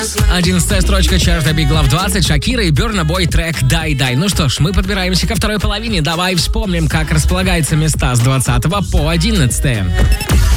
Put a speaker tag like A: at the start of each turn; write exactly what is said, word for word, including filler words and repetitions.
A: Одиннадцатая строчка чарта Big Love двадцать. Шакира и Burna Boy трек «Дай-дай». Ну что ж, мы подбираемся ко второй половине. Давай вспомним, как располагаются места с двадцатого по одиннадцатое.